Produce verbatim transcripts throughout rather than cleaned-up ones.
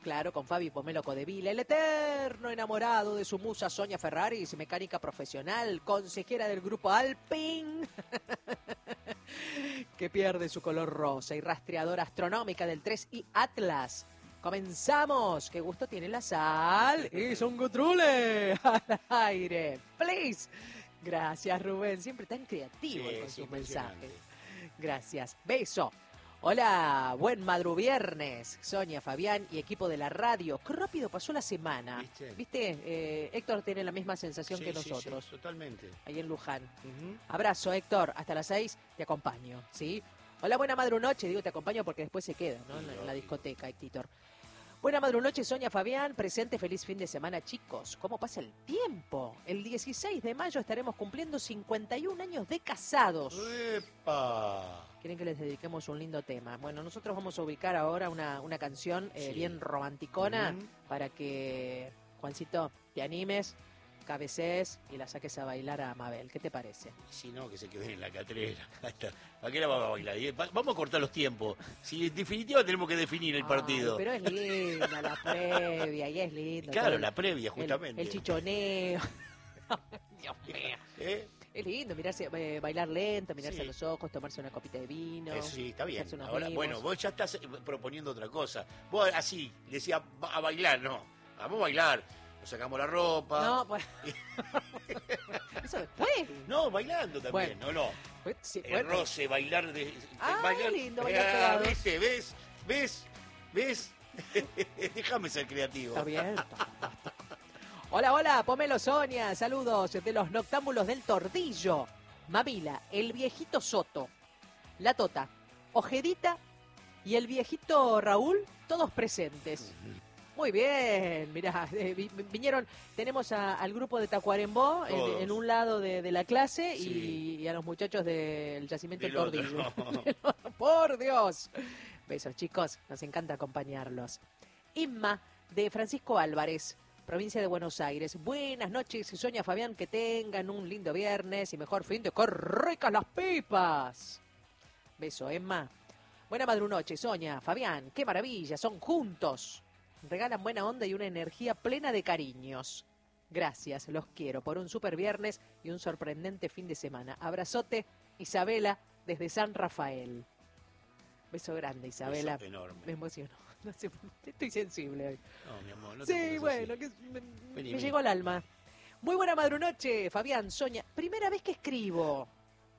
claro, con Fabi Pomelo Codevila, el eterno enamorado de su musa Sonia Ferraris, mecánica profesional, consejera del grupo Alpine, que pierde su color rosa, y rastreadora astronómica del tres I Atlas. Comenzamos. ¿Qué gusto tiene la sal? ¡Es un gutrule! Al aire. ¡Please! Gracias, Rubén. Siempre tan creativo Sí, con es sus impresionante. mensajes. Gracias. Beso. Hola, buen madruviernes. Sonia, Fabián y equipo de la radio. Qué rápido pasó la semana. ¿Viste? ¿Viste? Eh, Héctor tiene la misma sensación Sí, que sí, nosotros. sí, totalmente. Ahí en Luján. Ujú. Abrazo, Héctor. Hasta las seis te acompaño, ¿sí? Hola, buena madrunoche. Digo, te acompaño porque después se queda, ¿no? En la, en la discoteca, Héctor. Buena madrunoche, Sonia, Fabián. Presente, feliz fin de semana, chicos. ¿Cómo pasa el tiempo? El dieciséis de mayo estaremos cumpliendo cincuenta y un años de casados. ¡Epa! Quieren que les dediquemos un lindo tema. Bueno, nosotros vamos a ubicar ahora una, una canción eh, Sí. bien romanticona Ujú. para que, Juancito, te animes, cabecees y la saques a bailar a Mabel. ¿Qué te parece? Si no, que se quede en la catrera. ¿Para qué la vamos a bailar? Y, va- Vamos a cortar los tiempos. Si en definitiva tenemos que definir el Ay, partido. pero es linda la previa y es lindo. Claro, todo el- la previa, el- justamente. El, chichoneo. Dios mío. ¿Eh? Es lindo mirarse, eh, bailar lento, mirarse Sí. a los ojos, tomarse una copita de vino. Eso sí, está bien. hacerse unos Ahora, mimos. bueno, vos ya estás eh, proponiendo otra cosa. Vos así, decía "Va a bailar", no. Vamos a bailar. Nos sacamos la ropa. No, pues. Eso después. No, bailando también, Bueno. ¿no? No. Pues, sí, El bueno. roce, bailar de. Ah, bailar, lindo, bailar Ah, pegados. ¿viste? ¿Ves? ¿Ves? ¿Ves? Déjame ser creativo. Está bien, está fantástico. Hola, hola, Pomelo Sonia, saludos de los noctámbulos del Tordillo. Mamila, el viejito Soto, la Tota, Ojedita y el viejito Raúl, todos presentes. Muy bien, mirá, eh, vi- vinieron, tenemos a- al grupo de Tacuarembó en, Todos. en un lado de, de la clase y, Sí. y a los muchachos del yacimiento del Del otro. Tordillo. Por Dios. Besos, chicos, nos encanta acompañarlos. Inma, de Francisco Álvarez, provincia de Buenos Aires. Buenas noches, Sonia, Fabián, que tengan un lindo viernes y mejor fin de... ¡Qué ricas las pipas! Beso, Emma. Buena madrunoche, Sonia, Fabián, qué maravilla, son juntos. Regalan buena onda y una energía plena de cariños. Gracias, los quiero por un super viernes y un sorprendente fin de semana. Abrazote, Isabela, desde San Rafael. Beso grande, Isabela. Beso enorme. Me emocionó. No sé, estoy sensible hoy. No, mi amor, no te Sí, pongas bueno, así. que me, Vení, me vení. llegó al alma. Muy buena madrunoche, Fabián, Sonia. Primera vez que escribo.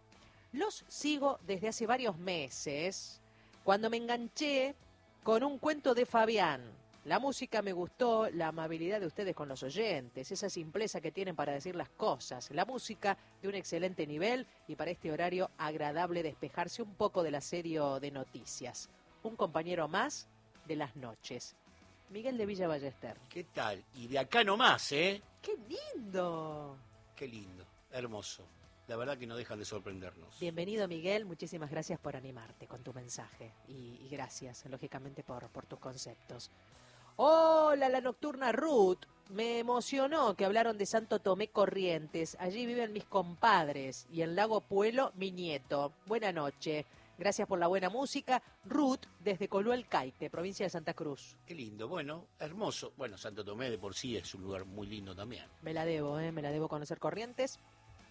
Los sigo desde hace varios meses, cuando me enganché con un cuento de Fabián. La música me gustó, la amabilidad de ustedes con los oyentes, esa simpleza que tienen para decir las cosas. La música de un excelente nivel y para este horario agradable despejarse un poco del asedio de noticias. Un compañero más de las noches. Miguel de Villa Ballester. ¿Qué tal? Y de acá nomás, ¿eh? ¡Qué lindo! Qué lindo, hermoso. La verdad que no dejan de sorprendernos. Bienvenido, Miguel. Muchísimas gracias por animarte con tu mensaje. Y, y gracias, lógicamente, por, por tus conceptos. Hola, la nocturna Ruth. Me emocionó que hablaron de Santo Tomé Corrientes. Allí viven mis compadres. Y en Lago Puelo, mi nieto. Buena noche. Gracias por la buena música. Ruth, desde Coluel Caite, provincia de Santa Cruz. Qué lindo, bueno, hermoso. Bueno, Santo Tomé de por sí es un lugar muy lindo también. Me la debo, ¿eh? Me la debo conocer Corrientes.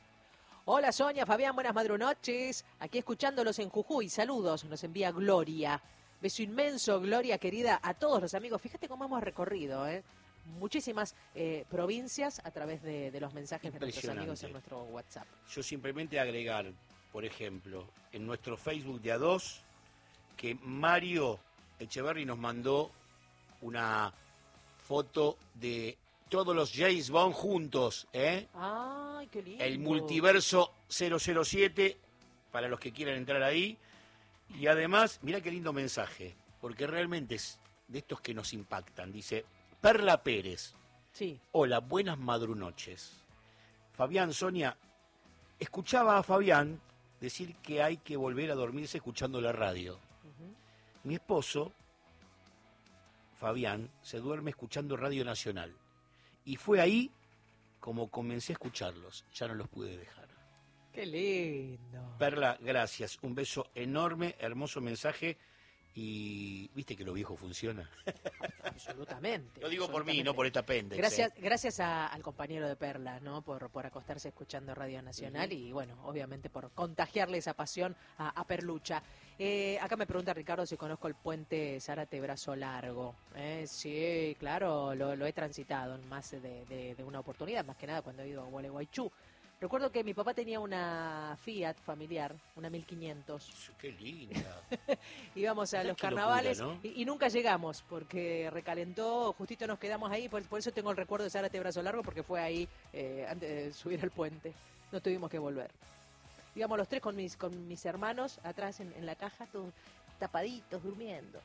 Hola Sonia, Fabián, buenas madrunoches. Aquí escuchándolos en Jujuy. Saludos, nos envía Gloria. Beso inmenso, Gloria querida, a todos los amigos. Fíjate cómo hemos recorrido, ¿eh? Muchísimas eh, provincias a través de, de los mensajes de nuestros amigos en nuestro WhatsApp. Yo simplemente agregar, por ejemplo, en nuestro Facebook de A dos, que Mario Echeverry nos mandó una foto de todos los James Bond juntos, ¿eh? ¡Ay, qué lindo! El multiverso cero cero siete, para los que quieran entrar ahí. Y además, mira qué lindo mensaje, porque realmente es de estos que nos impactan. Dice, Perla Pérez. Sí. Hola, buenas madrunoches. Fabián, Sonia, escuchaba a Fabián decir que hay que volver a dormirse escuchando la radio. Uh-huh. Mi esposo, Fabián, se duerme escuchando Radio Nacional. Y fue ahí como comencé a escucharlos. Ya no los pude dejar. ¡Qué lindo! Perla, gracias. Un beso enorme, hermoso mensaje. Y viste que lo viejo funciona. Absolutamente. Lo digo por mí, absolutamente. no por esta apéndice. Gracias, gracias a- al compañero de Perla, ¿no? Por, por acostarse escuchando Radio Nacional uh-huh. y, bueno, obviamente por contagiarle esa pasión a, a Perlucha. Eh, acá me pregunta Ricardo si conozco el puente Zárate Brazo Largo. Eh, sí, claro, lo, lo he transitado en más de, de, de una oportunidad, más que nada cuando he ido a Gualeguaychú. Recuerdo que mi papá tenía una Fiat familiar, una mil quinientos. ¡Qué linda! Íbamos a los carnavales locura, ¿no? y, y nunca llegamos porque recalentó, justito nos quedamos ahí, por, por eso tengo el recuerdo de Zárate Brazo Largo, porque fue ahí eh, antes de subir al puente. No tuvimos que volver. Íbamos los tres con mis con mis hermanos atrás en, en la caja, todos tapaditos, durmiendo.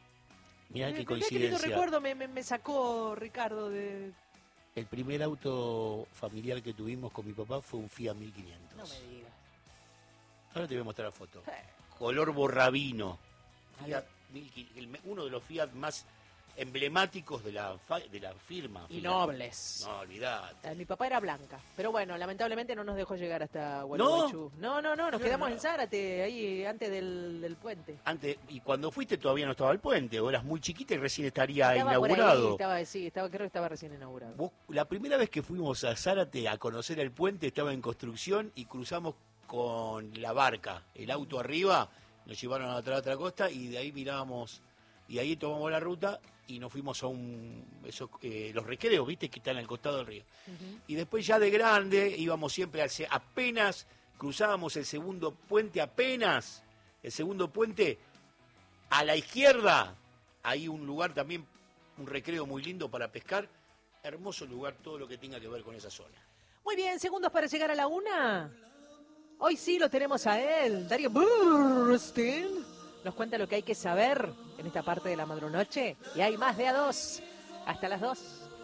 Mirá qué coincidencia. Qué lindo recuerdo me, me, me sacó Ricardo de... El primer auto familiar que tuvimos con mi papá fue un Fiat mil quinientos. No me digas. Ahora te voy a mostrar la foto. Color borrabino. Fiat mil quinientos, uno de los Fiat más emblemáticos de la de la firma. Y Fiat. Nobles. No, olvidate. Mi papá era blanca, pero bueno, lamentablemente no nos dejó llegar hasta Gualeguaychú. No, no, no, no nos quedamos no. en Zárate, ahí antes del, del puente. Antes, y cuando fuiste todavía no estaba el puente, o eras muy chiquita y recién estaría estaba inaugurado. Por ahí, estaba, sí, estaba, creo que estaba recién inaugurado. Vos, la primera vez que fuimos a Zárate a conocer el puente estaba en construcción y cruzamos con la barca, el auto arriba, nos llevaron a la otra, otra costa y de ahí mirábamos, y ahí tomamos la ruta y nos fuimos a un esos, eh, los recreos, viste, que están al costado del río. Uh-huh. Y después ya de grande íbamos siempre, al, apenas cruzábamos el segundo puente, apenas, el segundo puente, a la izquierda, hay un lugar también, un recreo muy lindo para pescar, hermoso lugar, todo lo que tenga que ver con esa zona. Muy bien, segundos para llegar a la una. Hoy sí lo tenemos a él, Darío Burstein. Nos cuenta lo que hay que saber en esta parte de la madrunoche. Y hay más de a dos. Hasta las dos.